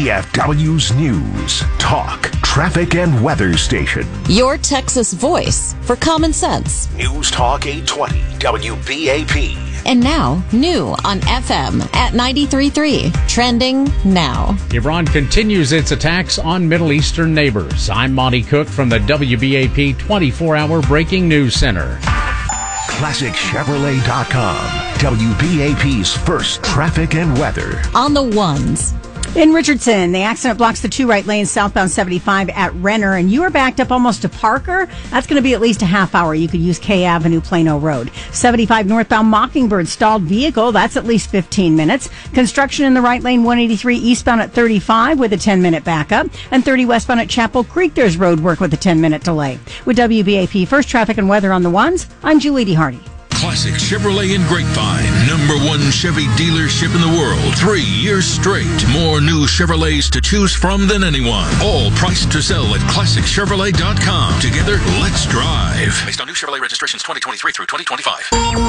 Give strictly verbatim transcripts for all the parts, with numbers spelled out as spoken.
D F W's News, Talk, Traffic, and Weather Station. Your Texas voice for common sense. News Talk eight twenty W B A P. And now, new on F M at ninety-three point three. Trending now. Iran continues its attacks on Middle Eastern neighbors. I'm Monty Cook from the W B A P twenty-four hour Breaking News Center. Classic Chevrolet dot com. W B A P's first traffic and weather. On the ones. In Richardson, the accident blocks the two right lanes southbound seventy-five at Renner, and you are backed up almost to Parker. That's going to be at least a half hour. You could use K Avenue, Plano Road. seventy-five northbound Mockingbird, stalled vehicle. That's at least fifteen minutes. Construction in the right lane, one eighty-three eastbound at thirty-five with a ten minute backup. And thirty westbound at Chapel Creek, there's road work with a ten minute delay. With W B A P First Traffic and Weather on the ones, I'm Julie D. Hardy. Classic Chevrolet in Grapevine, number one Chevy dealership in the world. Three years straight. More new Chevrolets to choose from than anyone. All priced to sell at Classic Chevrolet dot com. Together, let's drive. Based on new Chevrolet registrations twenty twenty-three through twenty twenty-five.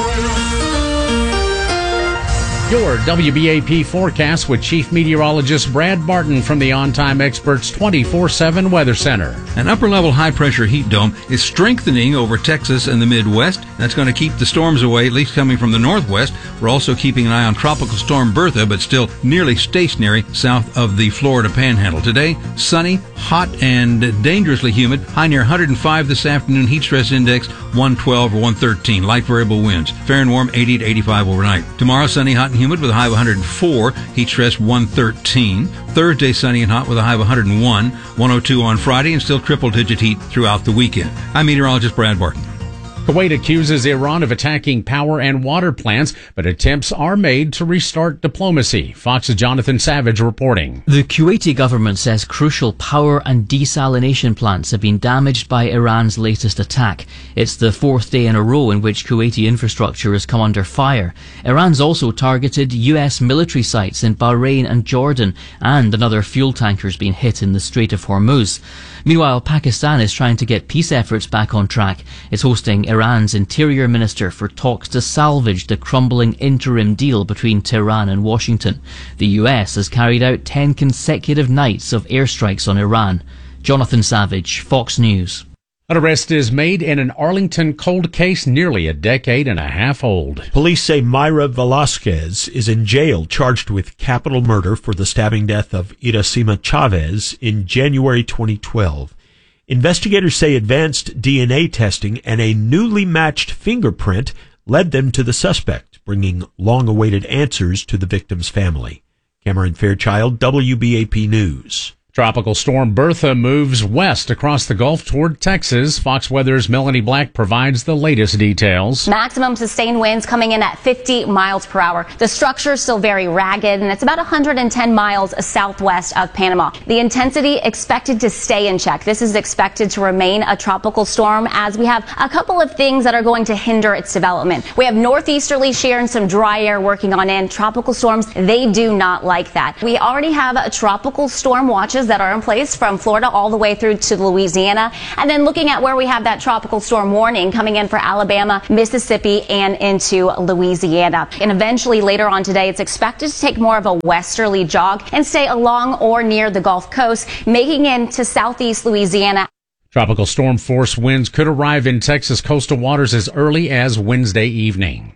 Your W B A P forecast with Chief Meteorologist Brad Barton from the On Time Experts twenty-four seven Weather Center. An upper-level high-pressure heat dome is strengthening over Texas and the Midwest. That's going to keep the storms away, at least coming from the northwest. We're also keeping an eye on Tropical Storm Bertha, but still nearly stationary south of the Florida Panhandle. Today, sunny, hot, and dangerously humid. High near one hundred five this afternoon. Heat stress index one twelve or one thirteen. Light variable winds. Fair and warm eighty to eighty-five overnight. Tomorrow, sunny, hot, and humid with a high of one hundred four. Heat stress one thirteen. Thursday, sunny and hot with a high of one hundred one. one oh two on Friday, and still triple-digit heat throughout the weekend. I'm meteorologist Brad Barton. Kuwait accuses Iran of attacking power and water plants, but attempts are made to restart diplomacy. Fox's Jonathan Savage reporting. The Kuwaiti government says crucial power and desalination plants have been damaged by Iran's latest attack. It's the fourth day in a row in which Kuwaiti infrastructure has come under fire. Iran's also targeted U S military sites in Bahrain and Jordan, and another fuel tanker has been hit in the Strait of Hormuz. Meanwhile, Pakistan is trying to get peace efforts back on track. It's hosting Iran's interior minister for talks to salvage the crumbling interim deal between Tehran and Washington. The U S has carried out ten consecutive nights of airstrikes on Iran. Jonathan Savage, Fox News. An arrest is made in an Arlington cold case nearly a decade and a half old. Police say Mayra Velasquez is in jail charged with capital murder for the stabbing death of Iracema Chavez in January twenty twelve. Investigators say advanced D N A testing and a newly matched fingerprint led them to the suspect, bringing long-awaited answers to the victim's family. Cameron Fairchild, W B A P News. Tropical Storm Bertha moves west across the Gulf toward Texas. Fox Weather's Melanie Black provides the latest details. Maximum sustained winds coming in at fifty miles per hour. The structure is still very ragged, and it's about one hundred ten miles southwest of Panama. The intensity expected to stay in check. This is expected to remain a tropical storm, as we have a couple of things that are going to hinder its development. We have northeasterly shear and some dry air working on in. Tropical storms, they do not like that. We already have a tropical storm watches that are in place from Florida all the way through to Louisiana. And then looking at where we have that tropical storm warning coming in for Alabama, Mississippi, and into Louisiana. And eventually later on today, it's expected to take more of a westerly jog and stay along or near the Gulf Coast, making into southeast Louisiana. Tropical storm force winds could arrive in Texas coastal waters as early as Wednesday evening.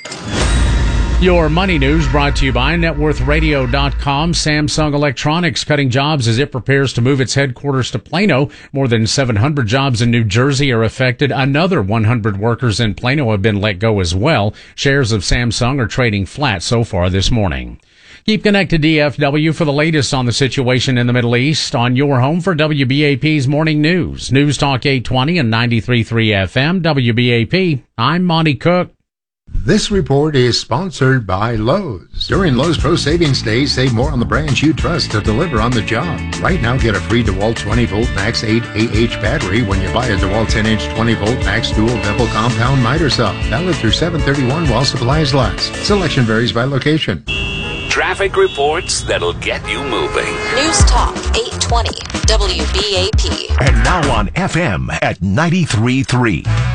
Your money news brought to you by net worth radio dot com. Samsung Electronics cutting jobs as it prepares to move its headquarters to Plano. More than seven hundred jobs in New Jersey are affected. Another one hundred workers in Plano have been let go as well. Shares of Samsung are trading flat so far this morning. Keep connected to D F W for the latest on the situation in the Middle East on your home for W B A P's Morning News. News Talk eight twenty and ninety-three point three F M, W B A P. I'm Monty Cook. This report is sponsored by Lowe's. During Lowe's Pro Savings Day, save more on the brands you trust to deliver on the job. Right now, get a free DeWalt twenty volt Max eight A H battery when you buy a DeWalt ten inch twenty volt Max Dual Double Compound Miter Saw. Valid through seven thirty-one while supplies last. Selection varies by location. Traffic reports that'll get you moving. News Talk eight twenty W B A P. And now on F M at ninety-three point three.